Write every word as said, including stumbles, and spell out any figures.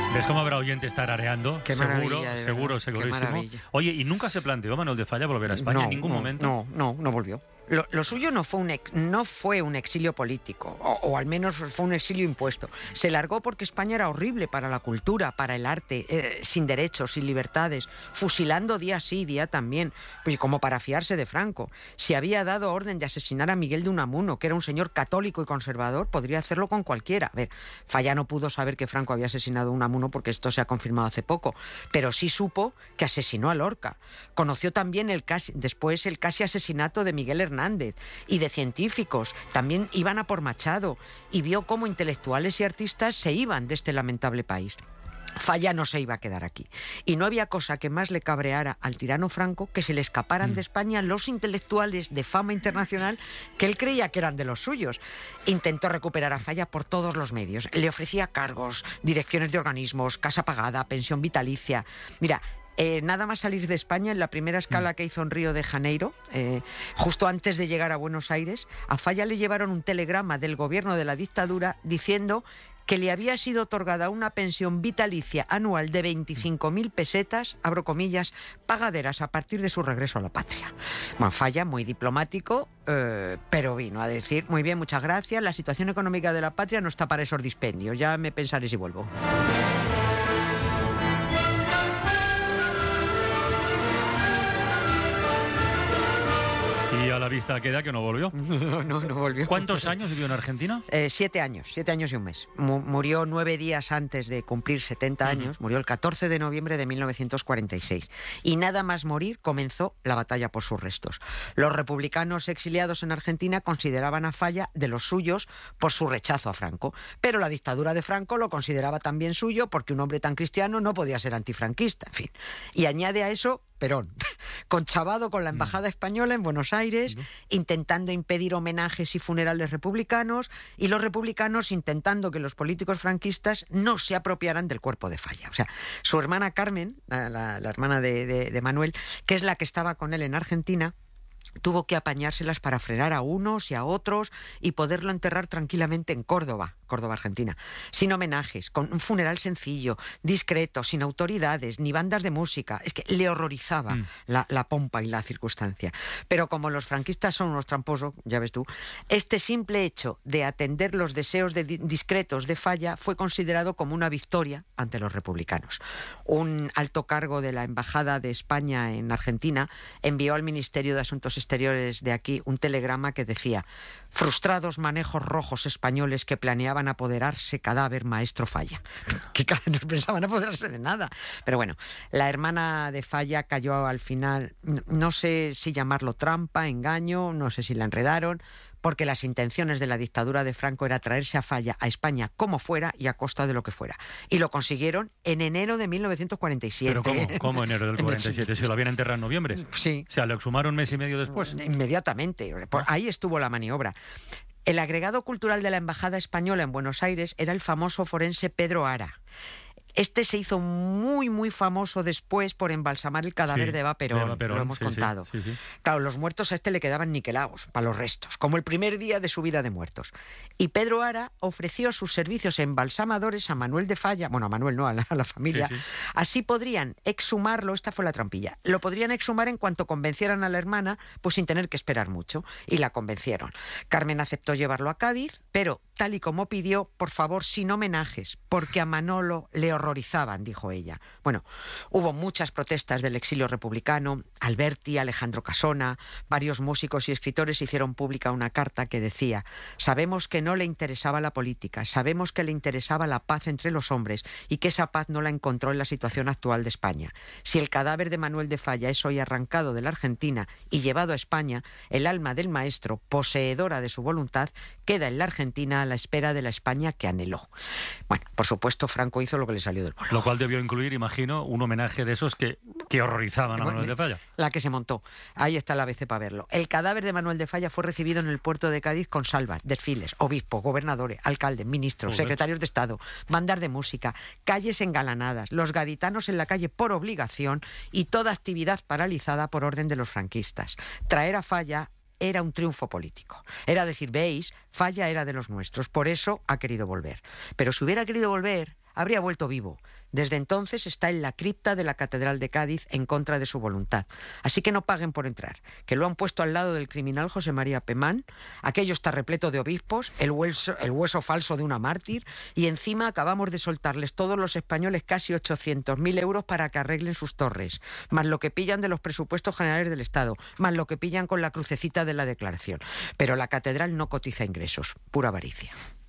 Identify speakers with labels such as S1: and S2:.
S1: ¿Ves cómo habrá oyentes tarareando?
S2: Qué
S1: seguro,
S2: maravilla, de
S1: seguro,
S2: verdad.
S1: segurísimo.
S2: Qué maravilla.
S1: Oye, ¿y nunca se planteó Manuel de Falla volver a España
S2: No,
S1: en ningún
S2: no,
S1: momento?
S2: No, no, no volvió. Lo, lo suyo no fue un ex, no fue un exilio político, o, o al menos fue un exilio impuesto. Se largó porque España era horrible para la cultura, para el arte, eh, sin derechos, sin libertades, fusilando día sí, día también, pues como para fiarse de Franco. Si había dado orden de asesinar a Miguel de Unamuno, que era un señor católico y conservador, podría hacerlo con cualquiera. A ver, Falla no pudo saber que Franco había asesinado a Unamuno porque esto se ha confirmado hace poco, pero sí supo que asesinó a Lorca. Conoció también el casi, después el casi asesinato de Miguel Hernández y de científicos. También iban a por Machado y vio cómo intelectuales y artistas se iban de este lamentable país. Falla no se iba a quedar aquí. Y no había cosa que más le cabreara al tirano Franco que se le escaparan mm. de España los intelectuales de fama internacional que él creía que eran de los suyos. Intentó recuperar a Falla por todos los medios. Le ofrecía cargos, direcciones de organismos, casa pagada, pensión vitalicia. Mira, Eh, nada más salir de España, en la primera escala que hizo en Río de Janeiro, eh, justo antes de llegar a Buenos Aires, a Falla le llevaron un telegrama del gobierno de la dictadura diciendo que le había sido otorgada una pensión vitalicia anual de veinticinco mil pesetas, abro comillas, pagaderas a partir de su regreso a la patria. Bueno, Falla, muy diplomático, eh, pero vino a decir, muy bien, muchas gracias, la situación económica de la patria no está para esos dispendios, ya me pensaré si vuelvo.
S1: Y a la vista queda que no volvió.
S2: No, no, no volvió.
S1: ¿Cuántos años vivió en Argentina?
S2: Eh, siete años, siete años y un mes. Mu- murió nueve días antes de cumplir setenta años, uh-huh. Murió el catorce de noviembre de mil novecientos cuarenta y seis. Y nada más morir comenzó la batalla por sus restos. Los republicanos exiliados en Argentina consideraban a Falla de los suyos por su rechazo a Franco. Pero la dictadura de Franco lo consideraba también suyo porque un hombre tan cristiano no podía ser antifranquista, en fin. Y añade a eso Perón, conchavado con la embajada española en Buenos Aires, uh-huh. intentando impedir homenajes y funerales republicanos, y los republicanos intentando que los políticos franquistas no se apropiaran del cuerpo de Falla. O sea, su hermana Carmen, la, la, la hermana de, de, de Manuel, que es la que estaba con él en Argentina, tuvo que apañárselas para frenar a unos y a otros y poderlo enterrar tranquilamente en Córdoba, Córdoba, Argentina, sin homenajes, con un funeral sencillo, discreto, sin autoridades, ni bandas de música. Es que le horrorizaba mm. la, la pompa y la circunstancia. Pero como los franquistas son unos tramposos, ya ves tú, este simple hecho de atender los deseos de di- discretos de Falla fue considerado como una victoria ante los republicanos. Un alto cargo de la Embajada de España en Argentina envió al Ministerio de Asuntos Exteriores de aquí un telegrama que decía: frustrados manejos rojos españoles que planeaban apoderarse cadáver maestro Falla. Que cada no pensaban apoderarse de nada. Pero bueno, la hermana de Falla cayó al final, no sé si llamarlo trampa, engaño, no sé si la enredaron, porque las intenciones de la dictadura de Franco era traerse a Falla a España como fuera y a costa de lo que fuera. Y lo consiguieron en enero de mil novecientos cuarenta y siete.
S1: ¿Pero cómo, cómo enero del cuarenta y siete? ¿Se lo habían enterrado en noviembre?
S2: Sí.
S1: O sea, ¿lo exhumaron un mes y medio después?
S2: Inmediatamente. Por ahí estuvo la maniobra. El agregado cultural de la Embajada Española en Buenos Aires era el famoso forense Pedro Ara. Este se hizo muy, muy famoso después por embalsamar el cadáver sí, de Eva Perón, de Eva Perón, lo hemos sí, contado. Sí, sí, sí. Claro, los muertos a este le quedaban niquelados para los restos, como el primer día de su vida de muertos. Y Pedro Ara ofreció sus servicios embalsamadores a Manuel de Falla, bueno, a Manuel no, a la, a la familia. Sí, sí. Así podrían exhumarlo, esta fue la trampilla, lo podrían exhumar en cuanto convencieran a la hermana, pues sin tener que esperar mucho. Y la convencieron. Carmen aceptó llevarlo a Cádiz, pero tal y como pidió, por favor, sin homenajes, porque a Manolo le horrorizaban, dijo ella. Bueno, hubo muchas protestas del exilio republicano. Alberti, Alejandro Casona, varios músicos y escritores hicieron pública una carta que decía: sabemos que no le interesaba la política, sabemos que le interesaba la paz entre los hombres y que esa paz no la encontró en la situación actual de España. Si el cadáver de Manuel de Falla es hoy arrancado de la Argentina y llevado a España, el alma del maestro, poseedora de su voluntad, queda en la Argentina a la espera de la España que anheló. Bueno, por supuesto, Franco hizo lo que le salió del bolo.
S1: Lo cual debió incluir, imagino, un homenaje de esos que, que horrorizaban a Manuel de Falla.
S2: La que se montó. Ahí está el A B C para verlo. El cadáver de Manuel de Falla fue recibido en el puerto de Cádiz con salvas, desfiles, obispos, gobernadores, alcaldes, ministros, Joder. secretarios de Estado, bandas de música, calles engalanadas, los gaditanos en la calle por obligación y toda actividad paralizada por orden de los franquistas. Traer a Falla era un triunfo político. Era decir, veis, Falla era de los nuestros, por eso ha querido volver. Pero si hubiera querido volver, habría vuelto vivo. Desde entonces está en la cripta de la Catedral de Cádiz en contra de su voluntad. Así que no paguen por entrar, que lo han puesto al lado del criminal José María Pemán. Aquello está repleto de obispos, el hueso, el hueso falso de una mártir, y encima acabamos de soltarles todos los españoles casi ochocientos mil euros para que arreglen sus torres, más lo que pillan de los presupuestos generales del Estado, más lo que pillan con la crucecita de la declaración. Pero la catedral no cotiza ingresos, pura avaricia.